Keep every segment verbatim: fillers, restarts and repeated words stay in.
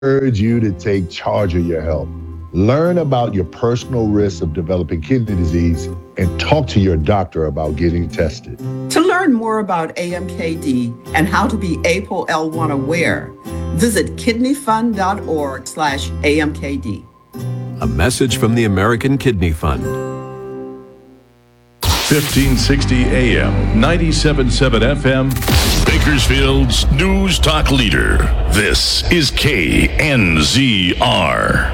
urge you to take charge of your health. Learn about your personal risks of developing kidney disease and talk to your doctor about getting tested. To learn more about A M K D and how to be A P O L one aware, visit kidneyfund.org slash AMKD. A message from the American Kidney Fund. fifteen sixty A M, ninety-seven point seven F M, Bakersfield's News Talk leader. This is K N Z R.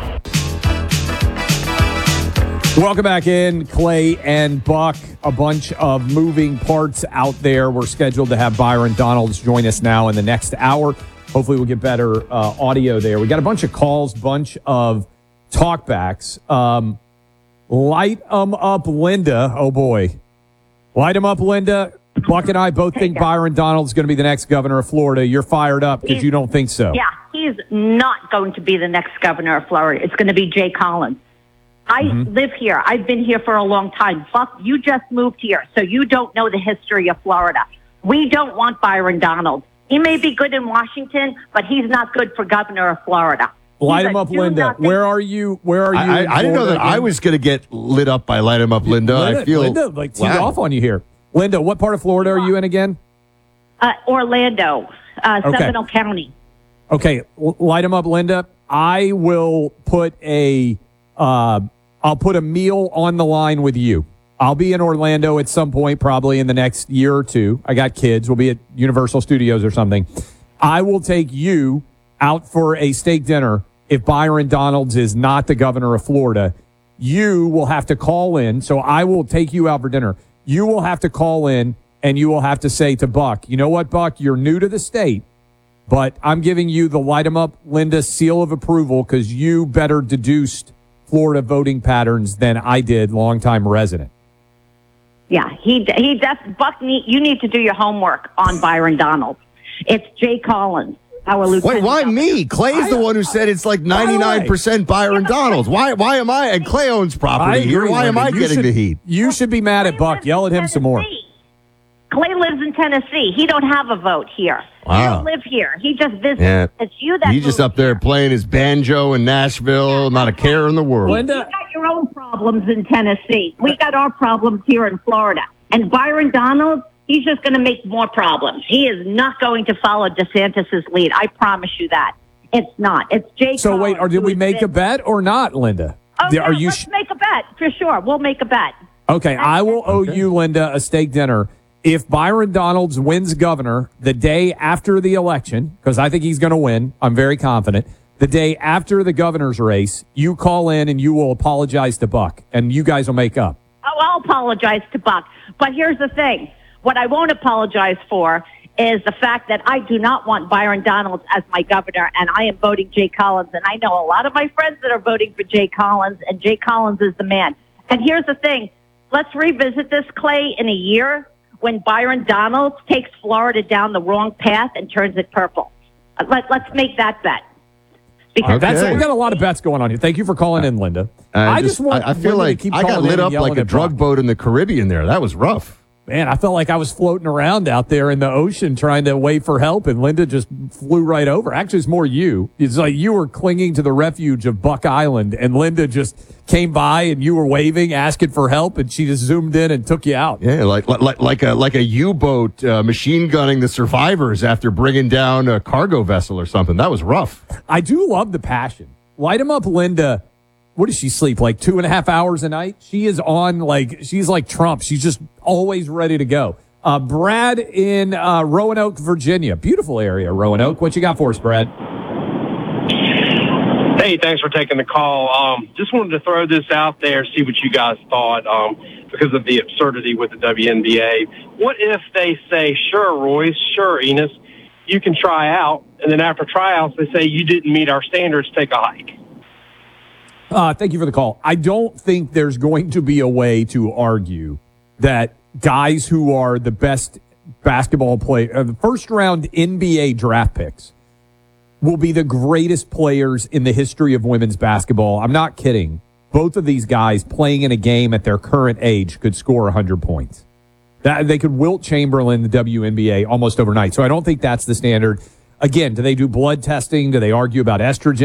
Welcome back in, Clay and Buck. A bunch of moving parts out there. We're scheduled to have Byron Donalds join us now in the next hour. Hopefully we'll get better uh, audio there. We got a bunch of calls, bunch of talkbacks. Um, light 'em up, Linda. Oh, boy. Light 'em up, Linda. Buck and I both think Byron Donalds is going to be the next governor of Florida. You're fired up because you don't think so. Yeah, he's not going to be the next governor of Florida. It's going to be Jay Collins. I mm-hmm. live here. I've been here for a long time. Buck, you just moved here, so you don't know the history of Florida. We don't want Byron Donalds. He may be good in Washington, but he's not good for governor of Florida. Light him up, Linda. Where are you? Where are you? I, I, I didn't know that again? I was going to get lit up by Light him up, Linda. Linda I feel Linda, like teed wow. off on you here. Linda, what part of Florida are you in again? Uh, Orlando, uh, okay. Seminole County. Okay, light him up, Linda. I will put a, uh, I'll put a meal on the line with you. I'll be in Orlando at some point, probably in the next year or two. I got kids. We'll be at Universal Studios or something. I will take you out for a steak dinner if Byron Donalds is not the governor of Florida. You will have to call in. So I will take you out for dinner. You will have to call in and you will have to say to Buck, you know what, Buck, you're new to the state, but I'm giving you the light 'em up, Linda, seal of approval because you better deduced Florida voting patterns than I did, longtime resident. Yeah, he he does. Buck, need, you need to do your homework on Byron Donalds. It's Jay Collins, our lieutenant. Wait, why me? Clay's the one who said it's like ninety-nine percent Byron Donalds. Why Why am I? And Clay owns property here. Why am I getting the heat? You should be mad at Buck. Yell at him some more. Clay lives in Tennessee. He don't have a vote here. Wow. He don't live here. He just visits. Yeah. It's you that He's just up there here. playing his banjo in Nashville, yeah, not a care in the world. Linda, you got your own problems in Tennessee. We got our problems here in Florida. And Byron Donalds, he's just going to make more problems. He is not going to follow DeSantis' lead. I promise you that. It's not. It's Jay So Collins wait, or did we make a bet or not, Linda? Oh, Are yeah, you let's sh- make a bet. For sure. We'll make a bet. Okay, I will owe okay. you, Linda, a steak dinner. If Byron Donalds wins governor the day after the election, because I think he's going to win, I'm very confident, the day after the governor's race, you call in and you will apologize to Buck, and you guys will make up. Oh, I'll apologize to Buck. But here's the thing. What I won't apologize for is the fact that I do not want Byron Donalds as my governor, and I am voting Jay Collins. And I know a lot of my friends that are voting for Jay Collins, and Jay Collins is the man. And here's the thing. Let's revisit this, Clay, in a year when Byron Donalds takes Florida down the wrong path and turns it purple. Let, let's make that bet. Because okay. that's, we got a lot of bets going on here. Thank you for calling in, Linda. Uh, I just, just want I, I feel like I got lit up like a drug boat in the Caribbean there. That was rough. Man, I felt like I was floating around out there in the ocean trying to wait for help, and Linda just flew right over. Actually, it's more you. It's like you were clinging to the refuge of Buck Island, and Linda just came by, and you were waving, asking for help, and she just zoomed in and took you out. Yeah, like like like a like a U-boat uh, machine gunning the survivors after bringing down a cargo vessel or something. That was rough. I do love the passion. Light 'em up, Linda. What does she sleep, like two and a half hours a night? She is on, like, she's like Trump. She's just always ready to go. Uh, Brad in uh, Roanoke, Virginia. Beautiful area, Roanoke. What you got for us, Brad? Hey, thanks for taking the call. Um, just wanted to throw this out there, see what you guys thought, um, because of the absurdity with the W N B A. What if they say, sure, Royce, sure, Enos, you can try out, and then after tryouts they say you didn't meet our standards, take a hike? Uh, thank you for the call. I don't think there's going to be a way to argue that guys who are the best basketball play, uh, the first round N B A draft picks will be the greatest players in the history of women's basketball. I'm not kidding. Both of these guys playing in a game at their current age could score one hundred points. That, they could Wilt Chamberlain the W N B A almost overnight. So I don't think that's the standard. again, do they do blood testing? Do they argue about estrogen?